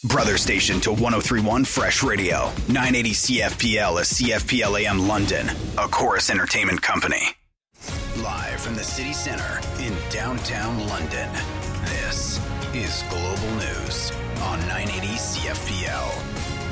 Brother station to 103.1 Fresh Radio, 980 CFPL, a CFPL AM London, a Chorus Entertainment Company. Live from the city center in downtown London, this is Global News on 980 CFPL.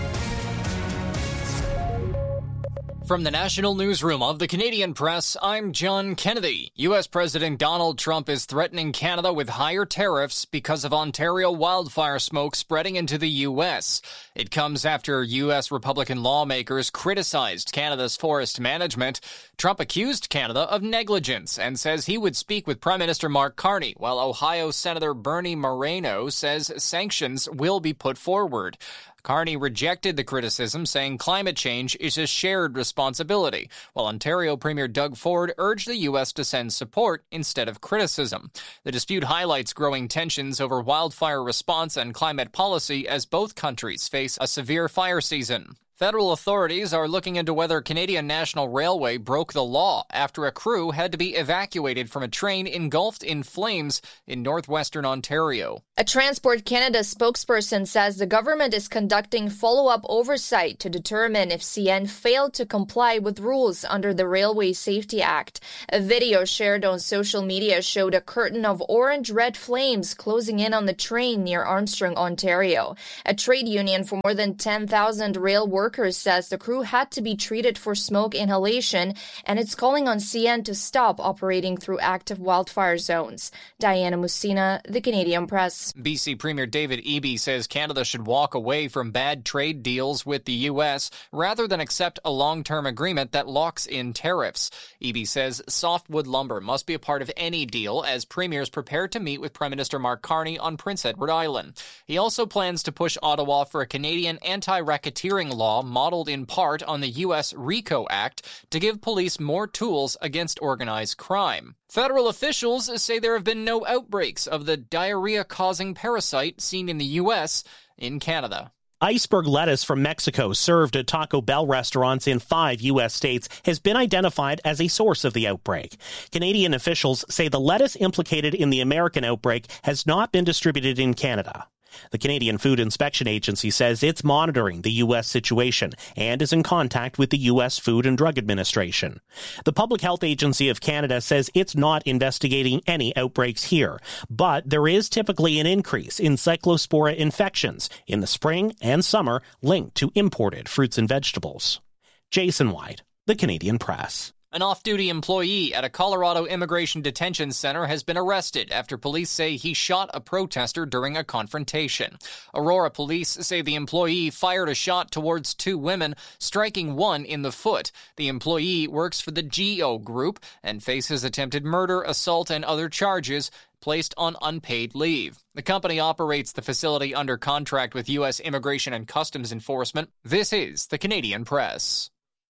From the National Newsroom of the Canadian Press, I'm John Kennedy. U.S. President Donald Trump is threatening Canada with higher tariffs because of Ontario wildfire smoke spreading into the U.S. It comes after U.S. Republican lawmakers criticized Canada's forest management. Trump accused Canada of negligence and says he would speak with Prime Minister Mark Carney, while Ohio Senator Bernie Moreno says sanctions will be put forward. Carney rejected the criticism, saying climate change is a shared responsibility, while Ontario Premier Doug Ford urged the U.S. to send support instead of criticism. The dispute highlights growing tensions over wildfire response and climate policy as both countries face a severe fire season. Federal authorities are looking into whether Canadian National Railway broke the law after a crew had to be evacuated from a train engulfed in flames in northwestern Ontario. A Transport Canada spokesperson says the government is conducting follow-up oversight to determine if CN failed to comply with rules under the Railway Safety Act. A video shared on social media showed a curtain of orange-red flames closing in on the train near Armstrong, Ontario. A trade union for more than 10,000 rail workers says the crew had to be treated for smoke inhalation, and it's calling on CN to stop operating through active wildfire zones. Diana Musina, The Canadian Press. BC Premier David Eby says Canada should walk away from bad trade deals with the U.S. rather than accept a long-term agreement that locks in tariffs. Eby says softwood lumber must be a part of any deal as premiers prepare to meet with Prime Minister Mark Carney on Prince Edward Island. He also plans to push Ottawa for a Canadian anti-racketeering law modeled in part on the U.S. RICO Act to give police more tools against organized crime. Federal officials say there have been no outbreaks of the diarrhea-causing parasite seen in the U.S. in Canada. Iceberg lettuce from Mexico served at Taco Bell restaurants in 5 U.S. states has been identified as a source of the outbreak. Canadian officials say the lettuce implicated in the American outbreak has not been distributed in Canada. The Canadian Food Inspection Agency says it's monitoring the U.S. situation and is in contact with the U.S. Food and Drug Administration. The Public Health Agency of Canada says it's not investigating any outbreaks here, but there is typically an increase in Cyclospora infections in the spring and summer linked to imported fruits and vegetables. Jason White, The Canadian Press. An off-duty employee at a Colorado immigration detention center has been arrested after police say he shot a protester during a confrontation. Aurora police say the employee fired a shot towards 2 women, striking one in the foot. The employee works for the GEO Group and faces attempted murder, assault, and other charges, placed on unpaid leave. The company operates the facility under contract with U.S. Immigration and Customs Enforcement. This is the Canadian Press.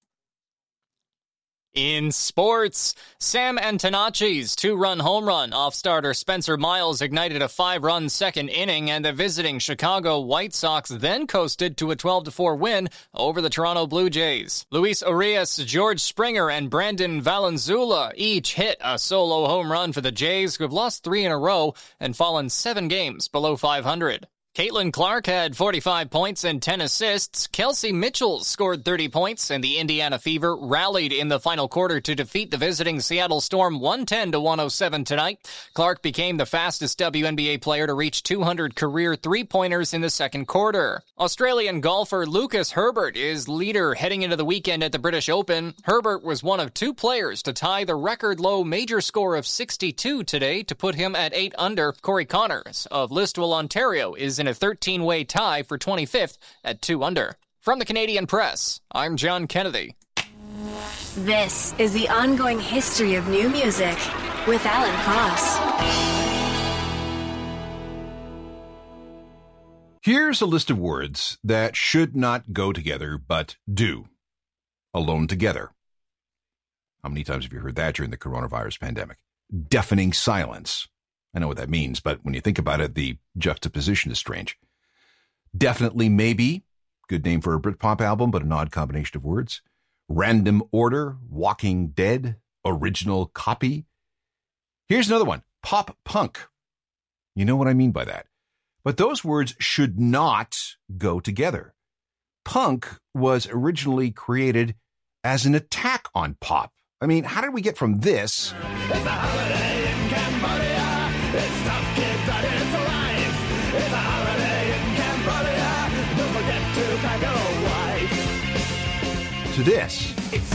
In sports, Sam Antonacci's 2-run home run off starter Spencer Miles ignited a 5-run second inning, and the visiting Chicago White Sox then coasted to a 12-4 win over the Toronto Blue Jays. Luis Urias, George Springer, and Brandon Valenzuela each hit a solo home run for the Jays, who have lost 3 in a row and fallen 7 games below 500. Caitlin Clark had 45 points and 10 assists. Kelsey Mitchell scored 30 points, and the Indiana Fever rallied in the final quarter to defeat the visiting Seattle Storm 110-107 tonight. Clark became the fastest WNBA player to reach 200 career three-pointers in the second quarter. Australian golfer Lucas Herbert is leader heading into the weekend at the British Open. Herbert was one of 2 players to tie the record-low major score of 62 today to put him at 8 under. Corey Connors of Listowel, Ontario, is in a 13-way tie for 25th at 2 under. From the Canadian Press, I'm John Kennedy. This is the ongoing history of new music with Alan Cross. Here's a list of words that should not go together but do. Alone together. How many times have you heard that during the coronavirus pandemic? Deafening silence. I know what that means, but when you think about it, the juxtaposition is strange. Definitely Maybe, good name for a Britpop album, but an odd combination of words. Random Order, Walking Dead, Original Copy. Here's another one, Pop Punk. You know what I mean by that. But those words should not go together. Punk was originally created as an attack on pop. I mean, how did we get from this It's a holiday in Cambodia. It's tough kids and it's alive. It's a holiday in Cambodia. Don't forget to pack a wife. to this?